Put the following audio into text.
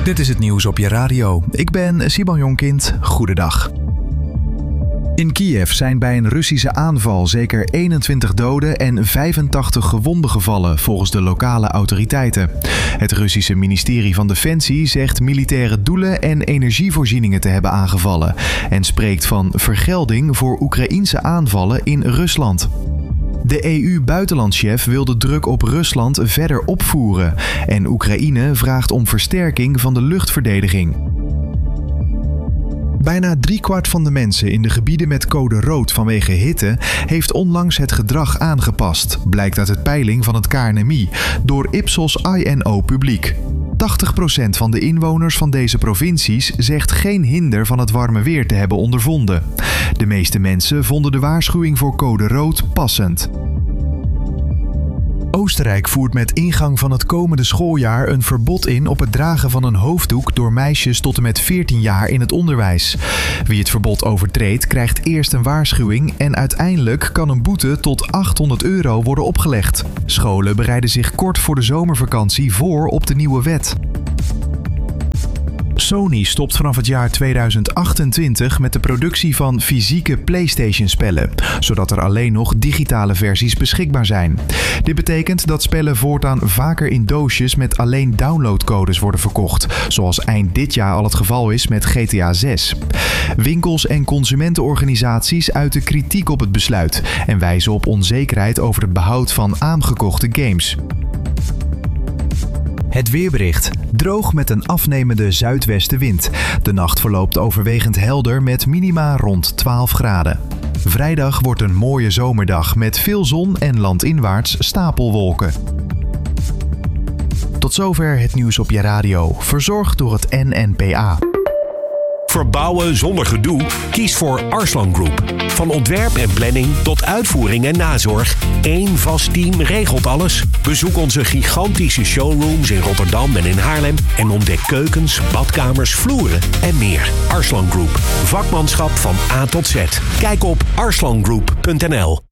Dit is het nieuws op je radio. Ik ben Simon Jonkind. Goedendag. In Kiev zijn bij een Russische aanval zeker 21 doden en 85 gewonden gevallen, volgens de lokale autoriteiten. Het Russische ministerie van Defensie zegt militaire doelen en energievoorzieningen te hebben aangevallen en spreekt van vergelding voor Oekraïense aanvallen in Rusland. De EU-buitenlandchef wil de druk op Rusland verder opvoeren en Oekraïne vraagt om versterking van de luchtverdediging. Bijna 3/4 van de mensen in de gebieden met code rood vanwege hitte heeft onlangs het gedrag aangepast, blijkt uit het peiling van het KNMI door Ipsos INO Publiek. 80% van de inwoners van deze provincies zegt geen hinder van het warme weer te hebben ondervonden. De meeste mensen vonden de waarschuwing voor code rood passend. Oostenrijk voert met ingang van het komende schooljaar een verbod in op het dragen van een hoofddoek door meisjes tot en met 14 jaar in het onderwijs. Wie het verbod overtreedt, krijgt eerst een waarschuwing en uiteindelijk kan een boete tot €800 worden opgelegd. Scholen bereiden zich kort voor de zomervakantie voor op de nieuwe wet. Sony stopt vanaf het jaar 2028 met de productie van fysieke PlayStation-spellen, zodat er alleen nog digitale versies beschikbaar zijn. Dit betekent dat spellen voortaan vaker in doosjes met alleen downloadcodes worden verkocht, zoals eind dit jaar al het geval is met GTA 6. Winkels en consumentenorganisaties uiten kritiek op het besluit en wijzen op onzekerheid over het behoud van aangekochte games. Het weerbericht. Droog met een afnemende zuidwestenwind. De nacht verloopt overwegend helder met minima rond 12 graden. Vrijdag wordt een mooie zomerdag met veel zon en landinwaarts stapelwolken. Tot zover het nieuws op je radio, verzorgd door het NNPA. Verbouwen zonder gedoe? Kies voor Arslan Group. Van ontwerp en planning tot uitvoering en nazorg. Eén vast team regelt alles. Bezoek onze gigantische showrooms in Rotterdam en in Haarlem en ontdek keukens, badkamers, vloeren en meer. Arslan Group. Vakmanschap van A tot Z. Kijk op arslangroep.nl.